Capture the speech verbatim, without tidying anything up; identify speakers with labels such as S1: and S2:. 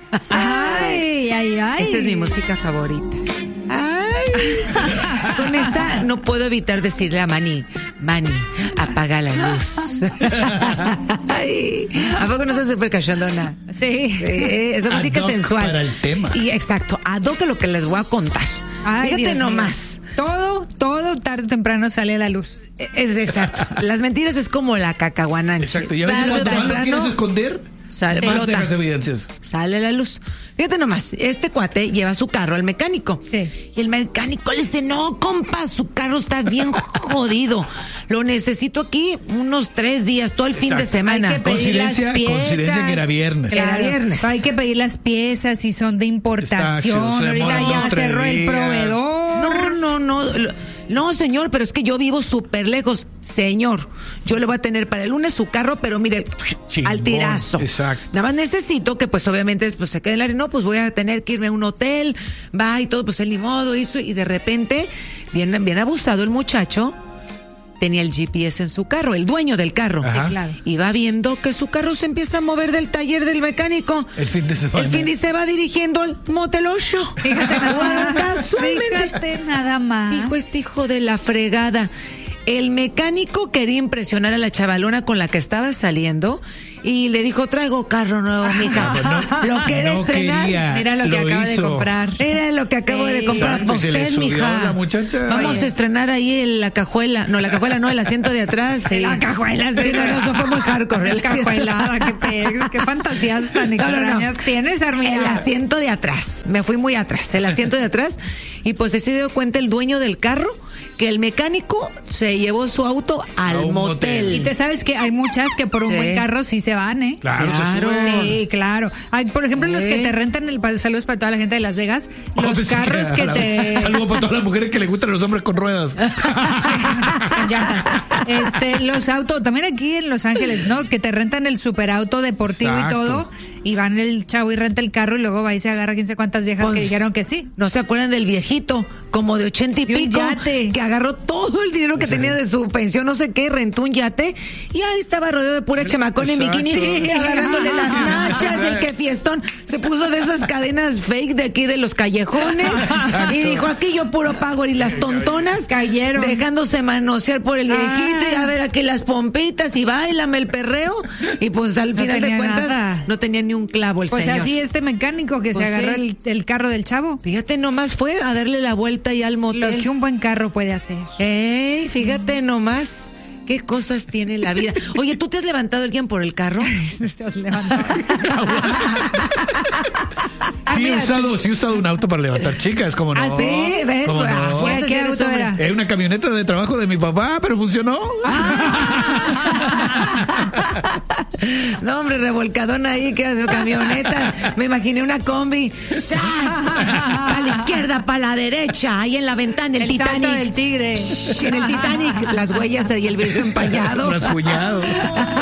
S1: Ay, ay, ay.
S2: Esa es mi música favorita. Ay. Con esa no puedo evitar decirle a Manny, Manny, apaga la luz. Ay. ¿A poco no estás súper cachondona?
S1: Sí.
S2: Sí, esa música
S3: Ad hoc
S2: sensual.
S3: para el tema.
S2: Y exacto, ad hoc lo que les voy a contar.
S1: Ay,
S2: Fíjate
S1: Dios
S2: nomás.
S1: mío. Todo, todo tarde o temprano sale a la luz.
S2: Es exacto. Las mentiras es como la cacahuananche.
S3: Exacto. Y a veces
S2: Tarde o
S3: cuando más lo
S2: temprano,
S3: quieres esconder,
S2: sale,
S3: más
S2: flota.
S3: dejas evidencias.
S2: Sale a la luz. Fíjate nomás, este cuate lleva su carro al mecánico.
S1: Sí.
S2: Y el mecánico le dice, no, compa, su carro está bien jodido. Lo necesito aquí unos tres días, todo el fin de
S3: Exacto.
S2: semana.
S1: Hay que pedir
S3: Coincidencia,
S1: las piezas.
S3: coincidencia que era viernes.
S2: Era
S1: Claro,
S2: viernes.
S1: Hay que pedir las piezas si son de importación.
S3: Exacto, se
S1: Ahorita
S3: demoran
S1: ya
S3: dos, tres
S1: cerró el
S3: días.
S1: proveedor.
S2: No, no, no. lo- No, señor, pero es que yo vivo súper lejos. Señor, yo le voy a tener para el lunes su carro, pero mire,
S3: Chingón,
S2: al tirazo.
S3: exacto.
S2: Nada más necesito que, pues, obviamente, pues, se quede en el área. No, pues voy a tener que irme a un hotel, va y todo, pues, él ni modo hizo. Y de repente, bien, bien abusado el muchacho, tenía el G P S en su carro, el dueño del carro.
S3: Ajá.
S1: Sí, claro.
S2: Y va viendo que su carro se empieza a mover del taller del mecánico.
S3: El fin de semana.
S2: El fin de se va dirigiendo al Motel ocho.
S1: Fíjate nada más.
S2: Casualmente.
S1: Fíjate nada más.
S2: Dijo este hijo de la fregada. El mecánico quería impresionar a la chavalona con la que estaba saliendo y le dijo, traigo carro nuevo, mija.
S3: No,
S2: ¿Lo quieres
S3: no
S2: estrenar?
S3: quería.
S1: Mira lo que
S3: Lo
S1: acaba de
S3: hizo.
S1: comprar.
S2: Era lo que acabo
S1: Sí.
S2: de comprar
S3: Exacto,
S2: para
S3: y se le
S2: usted,
S3: subió
S2: mija.
S3: la muchacha.
S2: Vamos
S1: Oye.
S2: a estrenar ahí en la cajuela. No, la cajuela no, el asiento de atrás. Sí.
S1: La cajuela, sí.
S2: Sí, no, no, eso fue muy hardcore.
S1: La
S2: el asiento.
S1: cajuelada, qué, pe- qué fantasías tan
S2: No, no, no.
S1: extrañas tienes, Armina.
S2: El asiento de atrás. Me fui muy atrás. El asiento de atrás. Y pues se dio cuenta el dueño del carro que el mecánico se llevó su auto al
S3: A un
S2: motel.
S3: motel.
S1: Y te sabes que hay muchas que por un
S2: Sí.
S1: buen carro sí se van, ¿eh?
S3: Claro, se
S2: Claro.
S3: suben.
S1: Sí, claro. Hay, por ejemplo, los
S2: Sí.
S1: que te rentan el pa- saludos para toda la gente de Las Vegas,
S3: Oh,
S1: los
S3: pensé
S1: carros
S3: era
S1: que
S3: la-
S1: te
S3: Saludo para todas las mujeres que le gustan los hombres con ruedas.
S1: con llantas. Este, los autos, también aquí en Los Ángeles, ¿no? Que te rentan el superauto deportivo
S3: Exacto.
S1: y todo, y van el chavo y renta el carro y luego va y se agarra quién sé cuántas viejas
S2: Pues,
S1: que dijeron que sí.
S2: ¿No se acuerdan del viejito, como de ochenta y
S1: De un
S2: pico,
S1: yate.
S2: que agarró todo el dinero que tenía de su pensión, no sé qué, rentó un yate y ahí estaba rodeado de pura chamacón en
S3: Exacto.
S2: bikini, y agarrándole las nachas del que fiestón? Se puso de esas cadenas fake de aquí de los callejones y dijo, aquí yo puro pago, y las tontonas
S1: Cayeron.
S2: dejándose manosear por el viejito
S1: Ah.
S2: y a ver aquí las pompitas y bailame el perreo, y pues al
S1: No
S2: final de
S1: tenía
S2: cuentas
S1: nada.
S2: no tenía ni un clavo el
S1: Pues
S2: señor.
S1: así este mecánico que
S2: Pues
S1: se agarró
S2: sí.
S1: el, el carro del chavo.
S2: Fíjate, nomás fue a darle la vuelta y al motel.
S1: Lo que un buen carro puede hacer.
S2: Ey, fíjate nomás qué cosas tiene la vida. Oye, ¿tú te has levantado alguien por el carro?
S1: Te levantó.
S3: Sí he
S1: mira,
S3: usado, sí he usado un auto para levantar chicas, como no.
S2: ¿Ah, sí? ¿Ves?
S3: ¿Cómo
S2: Ah,
S3: no?
S2: fuerza,
S1: ¿Qué
S2: si eres
S1: auto
S2: hombre.
S1: era?
S3: Es una camioneta de trabajo de mi papá, pero funcionó.
S2: No, hombre, revolcadona ahí, que hace camioneta. Me imaginé una combi. ¡Sas! Para la izquierda, para la derecha, ahí en la ventana, el,
S1: El
S2: Titanic.
S1: salto del tigre.
S2: Shh, en el Titanic, las huellas y el vidrio empañado.
S3: Rasguñado.